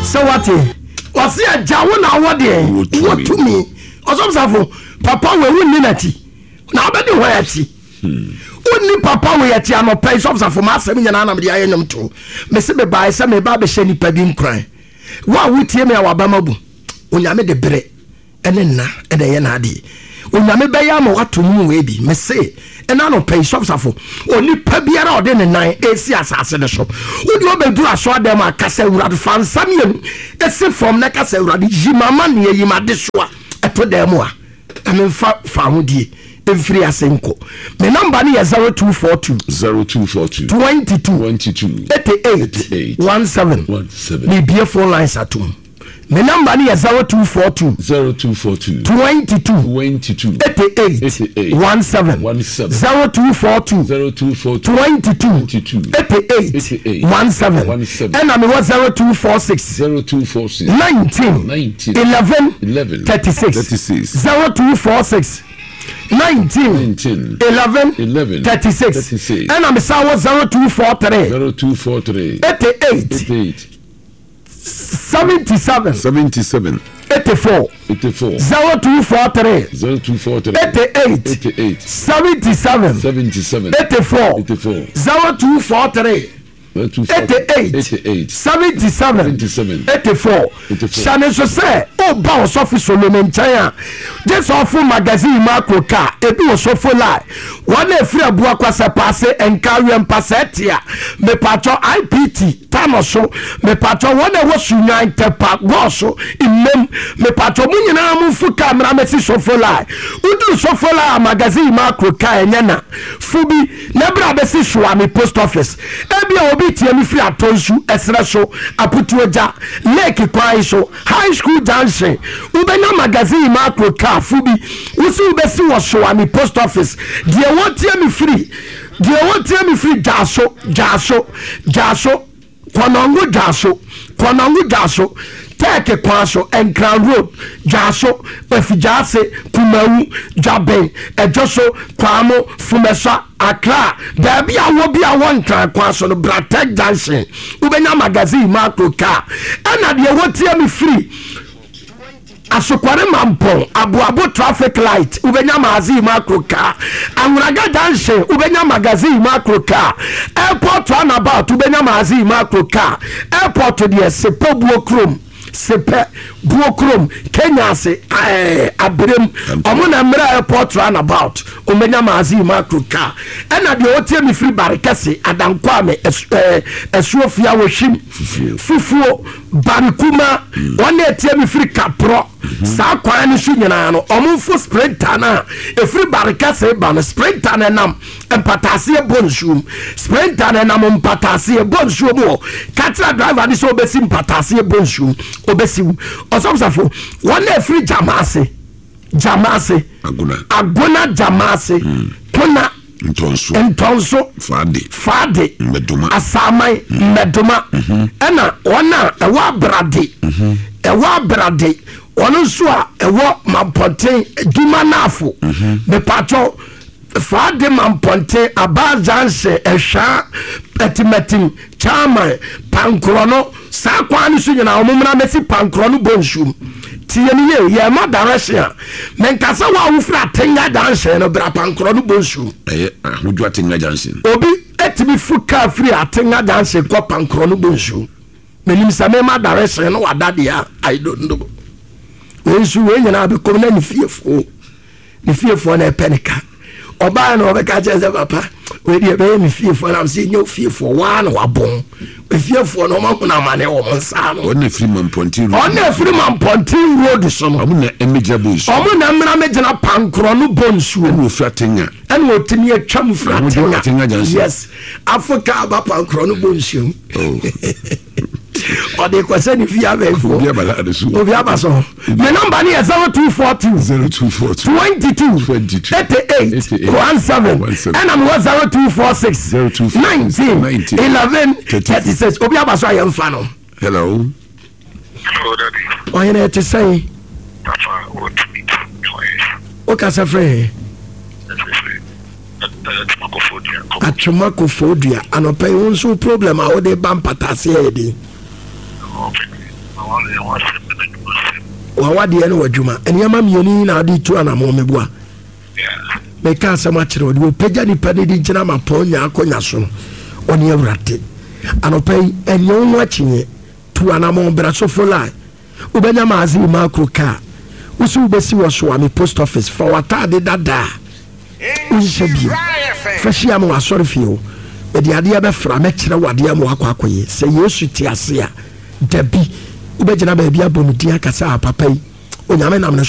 So what? Was he a Jawan award? What to me? Osomsafo papa we wunni nati. Na obedi ho yati. Wunni papa we yati anopa osomsafo ma asem nyana na me de ayenyom to. Me se be bai se me ba be hye nipa bi nkran. Wa wutie me awabamabu. Onyame de bere ene na ene ye na ade. Onyame be ya ma wato mu we bi. Me se ena no pay osomsafo. Oni pa biara ode ne nan esi asase ne so. Wodi obedu aso adem akasa urade fansam yenu. Ese from na kasa urade yimama ne yimade soa. Eto demo a ame fa hudie every asenko me number ni 0242 22 88 17 me be phone lines atum me number ni 0242 22 88 17 0242 22 88 17 and I'm 0246 19 11 36 0246 19 11 36 and I'm 0243 88 77 84 0243 88 77 84 0243 88 77 84 Shane so say o ba osofu Solomon Chaya this awful magazine macro car ebi osofu lie one free abua kwasa passe enkawe mpasetia me patcho IPT tanoso me patcho one was united park goso imem me patcho munyina mu fu camera mesi sofu lie udu sofu lie magazine macro car enyana fubi nebra besi shwa me post office ebi tie mi free atonsu esra so aputuoja lake kwai so high school junction ubenya magazine macro car fubi usi ubesi wo so ami post office die won tie mi free jaso konongo jaso take kwaso and Crown Road jaso efijase kumawu jaben ejoso kwamo fumesa Accra there be a wo be a one try kwaso no Bratek Junction ubenya magazine macro car and the wotie me free asokware mampon abuabo traffic light ubenya magazine macro car Anuraga Junction ubenya magazine macro car airport runabout ubenya magazine macro car airport to the Sepobuo Chrome Sepe Buokrom Kenya se abrem omuna mra airport runabout omenya mazi macro car ena de otie mi free barikase adankwa me esuofia wo hwim fufuo barikuma one etie mi free kapro sa kwa ni hwu nyina no omfo sprinter na e free barikase ba no sprinter na nam empatase bonshum sprinter na nam empatase bonshum katra driver ni so obesi empatase bonshum obesi osomsafo one free jamase aguna jamase kuna ntonso fade meduma asamai meduma ena ona ewa brade ono so a ewo mamponten duma nafo me pato fade mamponten abajanse ehwa etimetim chama pankrono sakwani so nyina omumra mesi pankrono bonshum tieni ye ma direction menkasa wa wufra tenga danse no bra pankrono bonshum ahudu atenga danse obi etimi fuka free atenga danse ko pankrono bonshum menim same ma direction no wadade ya I don't know wensu we nyina be komna ni fiefo na penika oba na obeka cheze papa we dey be mi fiefo na say nyo fiefo wa na wabon we fiefo no ma kuna mane wo monsa no on free man ponti road so no amuna emeja boys amuna mra mejina pankro no bonsu wo fratenga en wo tini atwam fratenga yes Africa aba pankro no bonsu or they question if you have a phone. My number is 0242 22 88 17 and I'm 0246 19 11 36. Obiabaso I am fan. Hello, Daddy. What you need to say? Okay, sir, free. Atwamako and pay one so problem. How they bump patasi. wawade ene wadwuma eniyama mieni na ade tu anamo meboa me ka asama kire odi opagya nipa de nkyina maponya akonya so oni awurate anopai enyo nwa chinye tu anamo bra so folai ubenya mazi makro ka usu besi wo so ami post office for watade dada unsebi fashi am wasori fio e de ade be fra me kire wade am akwakoye se yesu ti ase a dabi ubegyina ba bia bonu dia kasa papai onyame nam ne